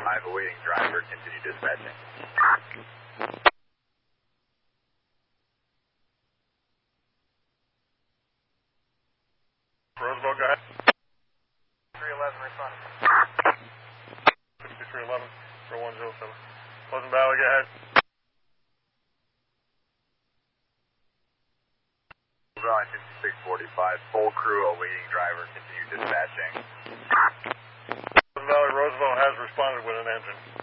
awaiting driver, continue dispatching. Roosevelt, go ahead. 311, respond. 6311, 0107. Pleasant Valley, go ahead. Valley 5645, full crew awaiting driver, continue dispatching. Pleasant Valley, Roosevelt has responded with an engine.